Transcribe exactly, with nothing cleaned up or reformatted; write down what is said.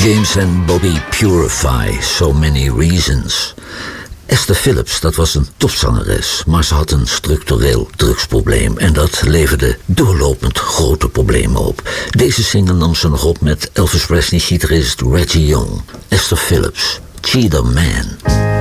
James en Bobby Purify, So Many Reasons. Esther Phillips, dat was een topzangeres, maar ze had een structureel drugsprobleem en dat leverde doorlopend grote problemen op. Deze single nam ze nog op met Elvis Presley-gitarist Reggie Young. Esther Phillips, Cheetah Man.